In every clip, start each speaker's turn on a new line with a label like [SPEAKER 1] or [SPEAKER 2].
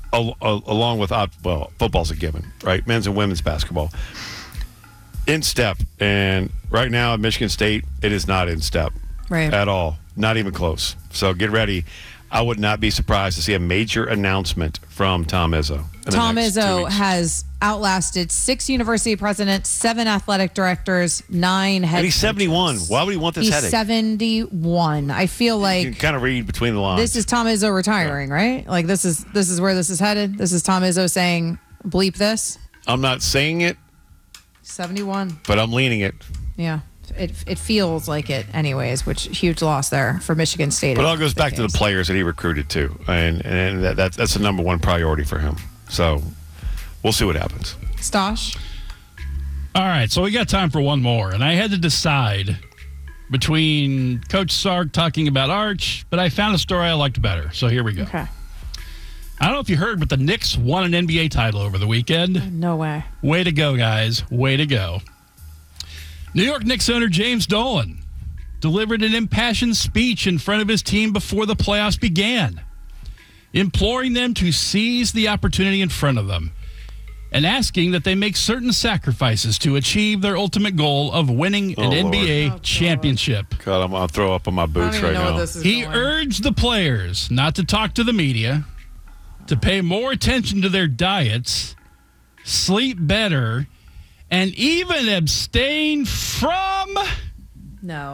[SPEAKER 1] along with football's a given, right? Men's and women's basketball in step, and right now at Michigan State, it is not in step at all, not even close. So get ready. I would not be surprised to see a major announcement from Tom Izzo.
[SPEAKER 2] Tom Izzo has outlasted 6 university presidents, 7 athletic directors, 9 head coaches.
[SPEAKER 1] And he's 71. Why would he want this headache?
[SPEAKER 2] He's 71. I feel like
[SPEAKER 1] you can kind of read between the lines.
[SPEAKER 2] This is Tom Izzo retiring, right? Like this is where this is headed. This is Tom Izzo saying, "Bleep this."
[SPEAKER 1] I'm not saying it.
[SPEAKER 2] 71.
[SPEAKER 1] But I'm leaning it.
[SPEAKER 2] Yeah. It feels like it anyways, which huge loss there for Michigan State.
[SPEAKER 1] But it all goes back to the players that he recruited too. And that's the number one priority for him. So we'll see what happens.
[SPEAKER 2] Stosh?
[SPEAKER 3] All right, so we got time for one more. And I had to decide between Coach Sark talking about Arch, but I found a story I liked better. So here we go.
[SPEAKER 2] Okay.
[SPEAKER 3] I don't know if you heard, but the Knicks won an NBA title over the weekend.
[SPEAKER 2] No way.
[SPEAKER 3] Way to go, guys. Way to go. New York Knicks owner James Dolan delivered an impassioned speech in front of his team before the playoffs began, imploring them to seize the opportunity in front of them and asking that they make certain sacrifices to achieve their ultimate goal of winning an NBA championship.
[SPEAKER 1] God, I'm going to throw up on my boots right now.
[SPEAKER 3] He urged the players not to talk to the media, to pay more attention to their diets, sleep better, and even abstain from...
[SPEAKER 2] No.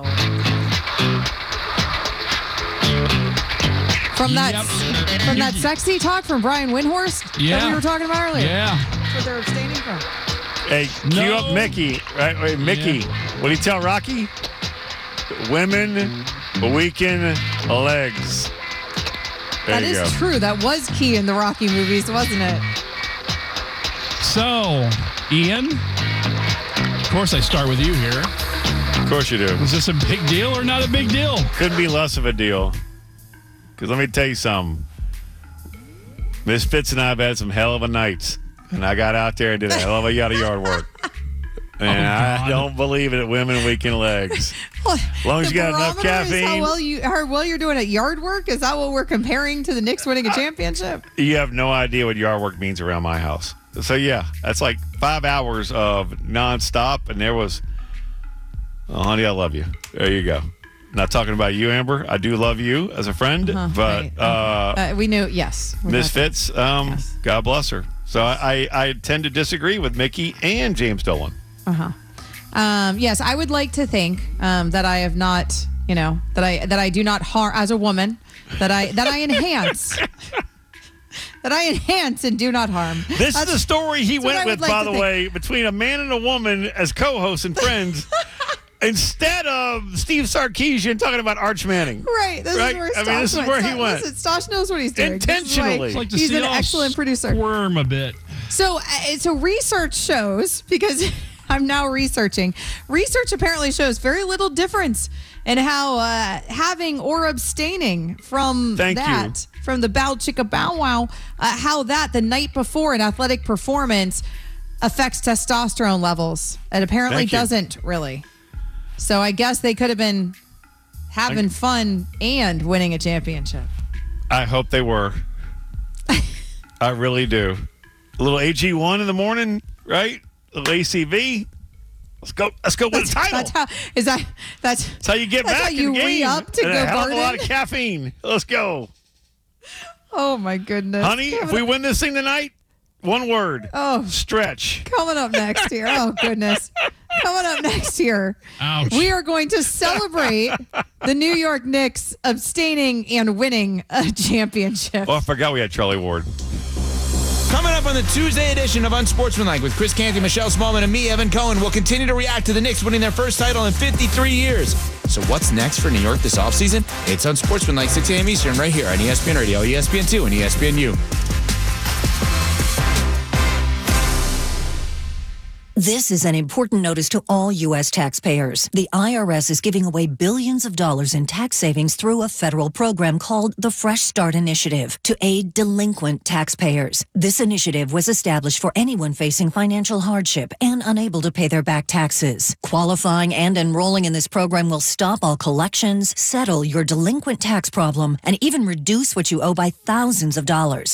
[SPEAKER 2] From that sexy talk from Brian Windhorst that we were talking about earlier.
[SPEAKER 3] Yeah.
[SPEAKER 2] That's what they're abstaining from.
[SPEAKER 1] Hey, cue up Mickey. Right? Wait, Mickey, what do you tell Rocky? Women weaken legs. There
[SPEAKER 2] that is true. That was key in the Rocky movies, wasn't it?
[SPEAKER 3] So, Ian, of course I start with you here.
[SPEAKER 1] Of course you do.
[SPEAKER 3] Is this a big deal or not a big deal?
[SPEAKER 1] Couldn't be less of a deal. Because let me tell you something. Miss Fitz and I have had some hell of a nights. And I got out there and did a hell of a yard work. And I don't believe it at women weaken legs. As long as you got enough caffeine.
[SPEAKER 2] How well you're doing at yard work? Is that what we're comparing to the Knicks winning a championship?
[SPEAKER 1] You have no idea what yard work means around my house. So, yeah, that's like 5 hours of nonstop. And there was, oh, honey, I love you. There you go. Not talking about you, Amber. I do love you as a friend. But
[SPEAKER 2] we knew, yes.
[SPEAKER 1] Miss Fitz,
[SPEAKER 2] yes.
[SPEAKER 1] God bless her. So I tend to disagree with Mickey and James Dolan.
[SPEAKER 2] Yes, I would like to think that I have not, that I do not harm as a woman, that I enhance. That I enhance and do not harm.
[SPEAKER 1] This is the story he went with, by the way, between a man and a woman as co-hosts and friends. Instead of Steve Sarkisian talking about Arch Manning.
[SPEAKER 2] Right. This is where
[SPEAKER 1] he went.
[SPEAKER 2] Listen, Stosh knows what he's doing.
[SPEAKER 1] Intentionally.
[SPEAKER 3] Like
[SPEAKER 2] he's an excellent producer.
[SPEAKER 3] Squirm a bit.
[SPEAKER 2] So research shows, because I'm now researching, research apparently shows very little difference in how having or abstaining from from the bow chicka bow wow, how that the night before an athletic performance affects testosterone levels. It apparently doesn't really. So I guess they could have been having fun and winning a championship.
[SPEAKER 1] I hope they were. I really do. A little AG1 in the morning, right? A little ACV. Let's go win a title.
[SPEAKER 2] That's
[SPEAKER 1] how you get back
[SPEAKER 2] how you
[SPEAKER 1] in the game.
[SPEAKER 2] Re-up to
[SPEAKER 1] and
[SPEAKER 2] go
[SPEAKER 1] a hell of
[SPEAKER 2] garden.
[SPEAKER 1] a lot of caffeine. Let's go.
[SPEAKER 2] Oh, my goodness.
[SPEAKER 1] Honey, if we win this thing tonight, one word.
[SPEAKER 2] Oh.
[SPEAKER 1] Stretch.
[SPEAKER 2] Coming up next year. Oh, goodness. Coming up next year, we are going to celebrate the New York Knicks abstaining and winning a championship.
[SPEAKER 1] Oh, I forgot we had Charlie Ward.
[SPEAKER 4] Coming up on the Tuesday edition of Unsportsmanlike with Chris Canty, Michelle Smallman, and me, Evan Cohen, we'll continue to react to the Knicks winning their first title in 53 years. So what's next for New York this offseason? It's Unsportsmanlike, 6 a.m. Eastern, right here on ESPN Radio, ESPN2, and ESPNU.
[SPEAKER 5] This is an important notice to all U.S. taxpayers. The IRS is giving away billions of dollars in tax savings through a federal program called the Fresh Start Initiative to aid delinquent taxpayers. This initiative was established for anyone facing financial hardship and unable to pay their back taxes. Qualifying and enrolling in this program will stop all collections, settle your delinquent tax problem, and even reduce what you owe by thousands of dollars.